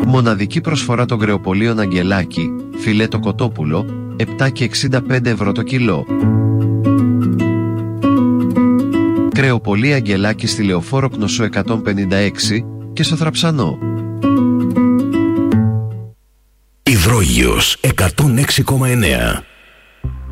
Μοναδική προσφορά των κρεοπολίων Αγγελάκη, φιλέτο κοτόπουλο, 7,65 ευρώ το κιλό. Κρεοπολία Αγγελάκη στη Λεωφόρο Κνωσού 156 και στο Θραψανό. Υδρόγειος 106,9.